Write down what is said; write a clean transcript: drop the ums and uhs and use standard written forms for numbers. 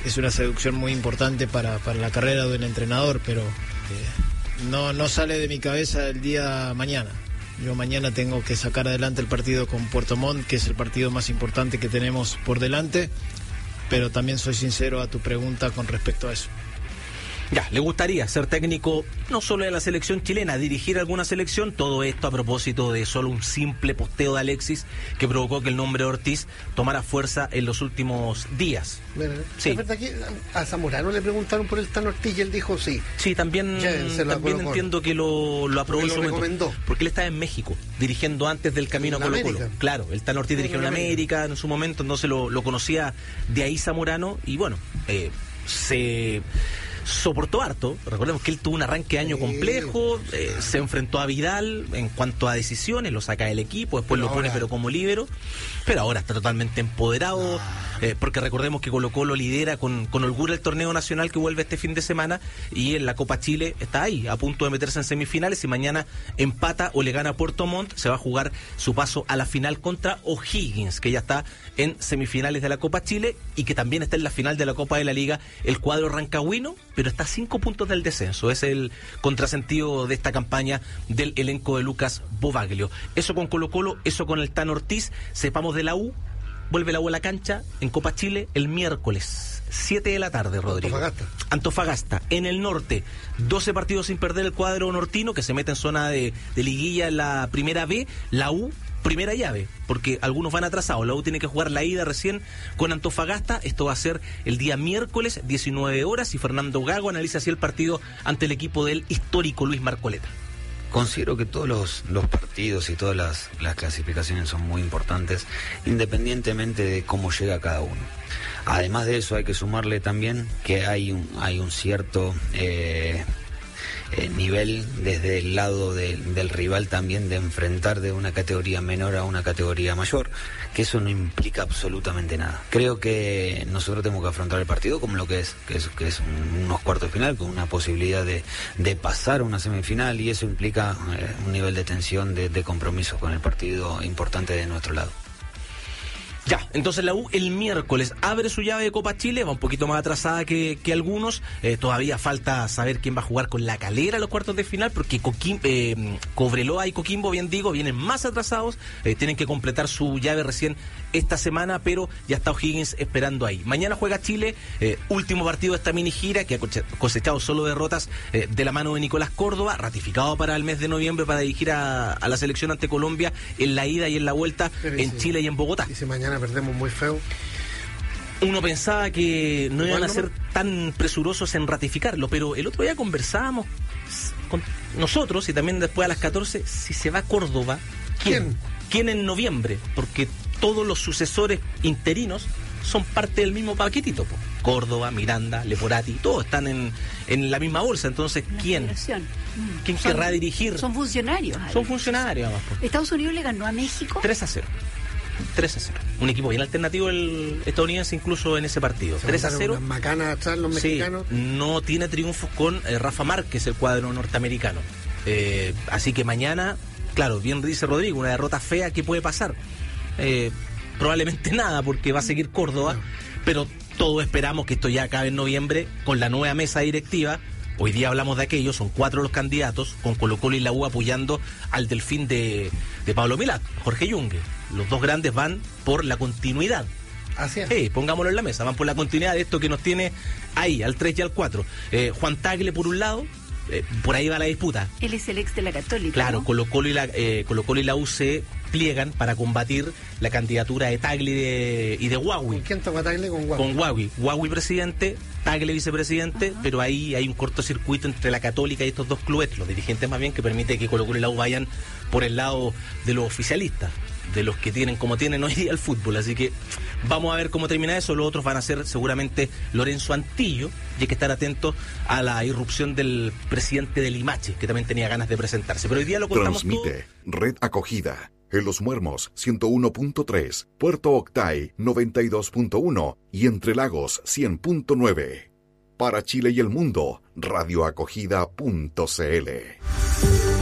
es una seducción muy importante para la carrera de un entrenador, pero no sale de mi cabeza el día mañana. Yo mañana tengo que sacar adelante el partido con Puerto Montt, que es el partido más importante que tenemos por delante, pero también soy sincero a tu pregunta con respecto a eso. Ya, ¿le gustaría ser técnico no solo de la selección chilena, dirigir alguna selección? Todo esto a propósito de solo un simple posteo de Alexis que provocó que el nombre de Ortiz tomara fuerza en los últimos días. Bueno, sí. Es verdad que a Zamorano le preguntaron por el Tano Ortiz y él dijo sí. Sí, también entiendo que lo aprobó en su momento. Porque él estaba en México, dirigiendo antes del camino a Colo-Colo. Claro, el Tano Ortiz dirigió en América en su momento, entonces lo conocía de ahí Zamorano y bueno, se soportó harto. Recordemos que él tuvo un arranque de año complejo, se enfrentó a Vidal en cuanto a decisiones, lo saca del equipo, después lo pone pero como líbero, pero ahora está totalmente empoderado, porque recordemos que Colo-Colo lidera con holgura el torneo nacional que vuelve este fin de semana, y en la Copa Chile está ahí, a punto de meterse en semifinales. Y mañana empata o le gana a Puerto Montt, se va a jugar su paso a la final contra O'Higgins, que ya está en semifinales de la Copa Chile y que también está en la final de la Copa de la Liga, el cuadro rancagüino, pero está a 5 puntos del descenso. Es el contrasentido de esta campaña del elenco de Lucas Bobaglio. Eso con Colo-Colo, eso con el Tano Ortiz. Sepamos de la U. Vuelve la U a la cancha en Copa Chile el miércoles, 7 de la tarde, Rodrigo. Antofagasta, en el norte. 12 partidos sin perder el cuadro nortino, que se mete en zona de liguilla en la primera B. La U, primera llave, porque algunos van atrasados. La U tiene que jugar la ida recién con Antofagasta. Esto va a ser el día miércoles, 19 horas, y Fernando Gago analiza así el partido ante el equipo del histórico Luis Marcoleta. Considero que todos los partidos y todas las clasificaciones son muy importantes, independientemente de cómo llega cada uno. Además de eso, hay que sumarle también que hay un cierto nivel desde el lado del rival también, de enfrentar de una categoría menor a una categoría mayor, que eso no implica absolutamente nada. Creo que nosotros tenemos que afrontar el partido como lo que es unos cuartos de final, con una posibilidad de pasar a una semifinal, y eso implica un nivel de tensión, de compromiso con el partido importante de nuestro lado. Ya, entonces la U el miércoles abre su llave de Copa Chile, va un poquito más atrasada que algunos. Todavía falta saber quién va a jugar con La Calera en los cuartos de final, porque Cobreloa y Coquimbo, bien digo, vienen más atrasados, tienen que completar su llave recién esta semana, pero ya está O'Higgins esperando ahí. Mañana juega Chile, último partido de esta mini gira, que ha cosechado solo derrotas de la mano de Nicolás Córdoba, ratificado para el mes de noviembre para dirigir a la selección ante Colombia en la ida y en la vuelta, en Chile y en Bogotá. Y si mañana perdemos muy feo. Uno pensaba que no iban a ser tan presurosos en ratificarlo, pero el otro día conversábamos con nosotros y también después a las 14, si se va a Córdoba, ¿quién en noviembre? Porque todos los sucesores interinos son parte del mismo paquetito, po. Córdoba, Miranda, Leporati, todos están en la misma bolsa. Entonces, ¿quién querrá dirigir? Son funcionarios. Alex. Son funcionarios, además, po. Estados Unidos le ganó a México 3-0. Un equipo bien alternativo el estadounidense, incluso en ese partido. 3-0. Macanas atrás los mexicanos. No tiene triunfos con Rafa Márquez, el cuadro norteamericano. Así que mañana, claro, bien dice Rodrigo, una derrota fea, ¿qué puede pasar? Probablemente nada, porque va a seguir Córdoba, pero todos esperamos que esto ya acabe en noviembre con la nueva mesa directiva. Hoy día hablamos de aquello, son 4 los candidatos, con Colo-Colo y la U apoyando al delfín de Pablo Milad, Jorge Yungue. Los dos grandes van por la continuidad. Así es. Pongámoslo en la mesa, van por la continuidad de esto que nos tiene ahí, al 3 y al 4. Juan Tagle por un lado, por ahí va la disputa. Él es el ex de la Católica. Claro, ¿no? Colo-Colo y la U se pliegan para combatir la candidatura de Tagle y de Huawei. ¿Con quién toca Tagle? Con Huawei. Con Huawei. Huawei presidente, Tagle vicepresidente, pero ahí hay un cortocircuito entre la Católica y estos dos clubes, los dirigentes más bien, que permite que Colo-Colo y la U vayan por el lado de los oficialistas, de los que tienen como tienen hoy día el fútbol. Así que vamos a ver cómo termina eso. Los otros van a ser seguramente Lorenzo Antillo, y hay que estar atentos a la irrupción del presidente del Limache, que también tenía ganas de presentarse. Pero hoy día lo contamos. Transmite todo. Red Acogida en Los Muermos 101.3, Puerto Octay 92.1 y Entre Lagos 100.9. Para Chile y el mundo, radioacogida.cl.